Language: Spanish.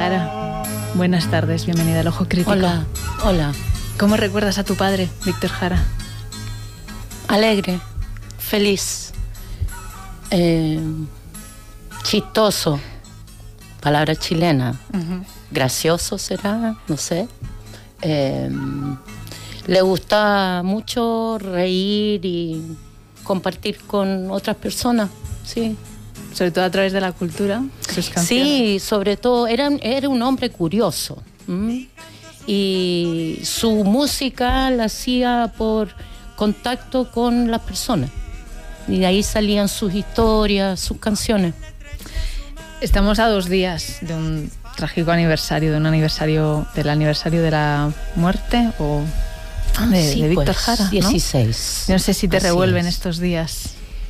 Jara, buenas tardes, bienvenida al Ojo Crítico. Hola, hola. ¿Cómo recuerdas a tu padre, Víctor Jara? Alegre, feliz, chistoso, palabra chilena, gracioso será, no sé. Le gusta mucho reír y compartir con otras personas, sí. Sobre todo a través de la cultura, sus canciones. Sí, sobre todo, era un hombre curioso. Y su música la hacía por contacto con las personas. Y de ahí salían sus historias, sus canciones. Estamos a 2 días de un trágico aniversario, del aniversario de la muerte de Víctor Jara, ¿no? 16. Yo no sé si te Así revuelven es. estos días.